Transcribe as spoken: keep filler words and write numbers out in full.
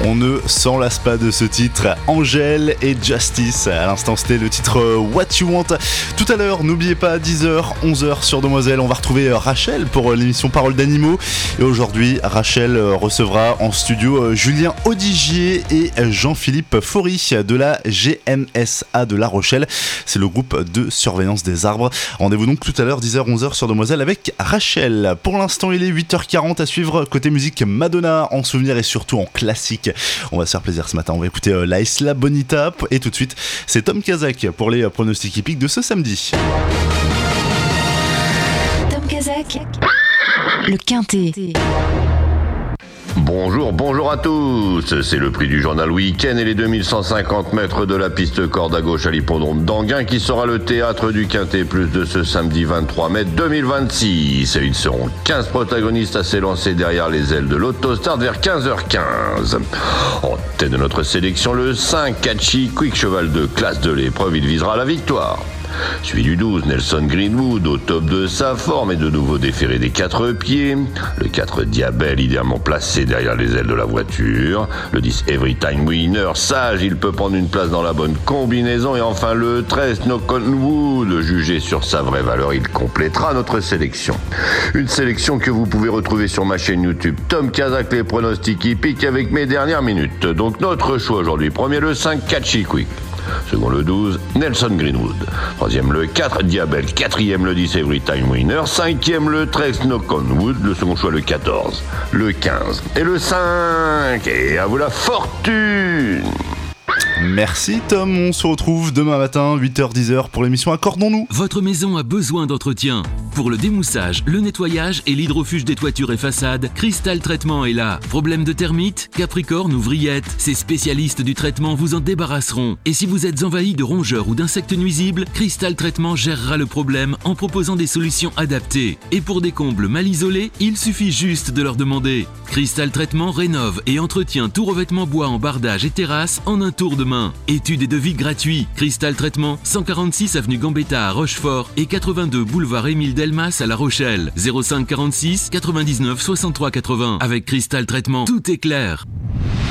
On ne s'en lasse pas de ce titre, Angèle et Justice. À l'instant, c'était le titre What You Want. Tout à l'heure, n'oubliez pas, dix heures, onze heures sur Demoiselle, on va retrouver Rachel pour l'émission Paroles d'animaux. Et aujourd'hui, Rachel recevra en studio Julien Audigier et Jean-Philippe Faury de la G M S A de La Rochelle. C'est le groupe de surveillance des arbres. Rendez-vous donc tout à l'heure, dix heures, onze heures sur Demoiselle avec Rachel. Pour l'instant, il est huit heures quarante à suivre côté musique Madonna en souvenir et surtout en classique. On va se faire plaisir ce matin, on va écouter euh, La Isla Bonita et tout de suite c'est Tom Kazak pour les euh, pronostics hippiques de ce samedi. Tom Kazak, le Quintet. Bonjour, bonjour à tous. C'est le prix du journal Week-end et les deux mille cent cinquante mètres de la piste corde à gauche à l'hippodrome d'Anguin qui sera le théâtre du Quintet Plus de ce samedi vingt-trois mai deux mille vingt-six. Et ils seront quinze protagonistes à s'élancer derrière les ailes de l'Autostart vers quinze heures quinze. En tête de notre sélection, le cinq, Catchy Quick, cheval de classe de l'épreuve, il visera la victoire. Suivi du douze, Nelson Greenwood, au top de sa forme et de nouveau déféré des quatre pieds. Le quatre, Diabel, idéalement placé derrière les ailes de la voiture. Le dix, Every Time Winner, sage, il peut prendre une place dans la bonne combinaison. Et enfin le treize, Knockonwood, jugé sur sa vraie valeur, il complétera notre sélection. Une sélection que vous pouvez retrouver sur ma chaîne YouTube Tom Kazak, les pronostics hippiques avec mes dernières minutes. Donc notre choix aujourd'hui, premier le cinq, Catchy Quick. Second le douze, Nelson Greenwood. Troisième le quatre, Diabel. Quatrième le dix, Every Time Winner. Cinquième le treize, Knockonwood. Le second choix le quatorze, le quinze et le cinq. Et à vous la fortune. Merci Tom, on se retrouve demain matin, huit heures dix heures pour l'émission Accordons-nous. Votre maison a besoin d'entretien. Pour le démoussage, le nettoyage et l'hydrofuge des toitures et façades, Cristal Traitement est là. Problème de termites, capricorne ou vrillettes, ces spécialistes du traitement vous en débarrasseront. Et si vous êtes envahi de rongeurs ou d'insectes nuisibles, Cristal Traitement gérera le problème en proposant des solutions adaptées. Et pour des combles mal isolés, il suffit juste de leur demander. Cristal Traitement rénove et entretient tout revêtement bois en bardage et terrasse en un tour de main. Études et devis gratuits. Cristal Traitement, cent quarante-six avenue Gambetta à Rochefort et quatre-vingt-deux boulevard Émile Delmas à La Rochelle. zéro cinq quarante-six quatre-vingt-dix-neuf soixante-trois quatre-vingts. Avec Cristal Traitement, tout est clair.